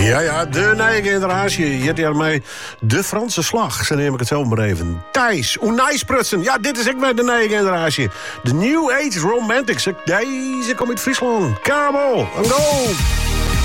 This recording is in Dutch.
Ja, de nieuwe generatie. Je hebt mij de Franse slag. Zo neem ik het zelf maar even. Thijs, Unijsprutsen. Ja, dit is ik met de nieuwe generatie. De New Age Romantics. Deze komt uit Friesland. Caramel, en go!